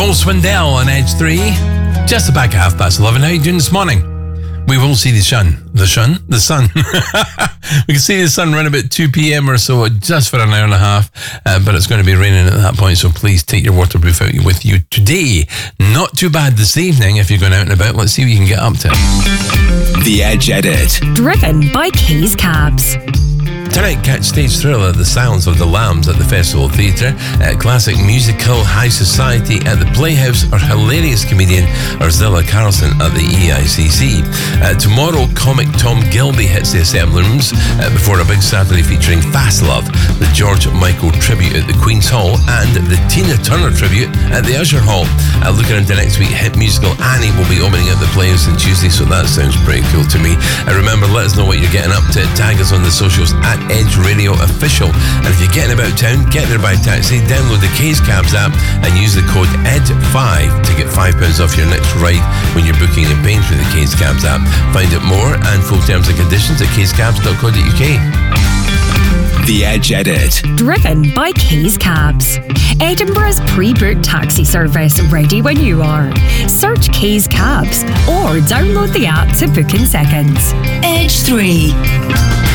Noel Swindell on Edge 3. Just about 11:30. How are you doing this morning? We will see the sun. The sun? We can see the sun around about 2 p.m. or so, just for an hour and a half. But it's going to be raining at that point, so please take your waterproof out with you today. Not too bad this evening if you're going out and about. Let's see what you can get up to. The Edge Edit. Driven by Keys Cabs. Tonight, catch stage thriller The Silence of the Lambs at the Festival Theatre, classic musical High Society at the Playhouse, or hilarious comedian Ursula Carlson at the EICC. Tomorrow, comic Tom Gilby hits the assembly rooms before a big Saturday featuring Fast Love, the George Michael tribute at the Queen's Hall, and the Tina Turner tribute at the Usher Hall. Looking into next week, hit musical Annie will be opening at the Playhouse on Tuesday, so that sounds pretty cool to me. Remember, let us know what you're getting up to. Tag us on the socials at Edge Radio Official. And if you're getting about town, get there by taxi, download the Keys Cabs app and use the code ED5 to get £5 off your next ride when you're booking and paying through the Keys Cabs app. Find out more and full terms and conditions at keyscabs.co.uk. The Edge Edit. Driven by Keys Cabs. Edinburgh's pre-booked taxi service, ready when you are. Search Keys Cabs or download the app to book in seconds. Edge 3.